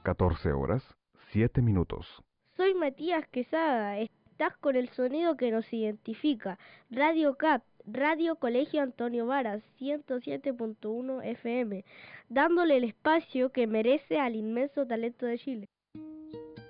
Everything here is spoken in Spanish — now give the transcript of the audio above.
14 horas, 7 minutos. Soy Matías Quesada, estás con el sonido que nos identifica. Radio CAP, Radio Colegio Antonio Varas, 107.1 FM, dándole el espacio que merece al inmenso talento de Chile.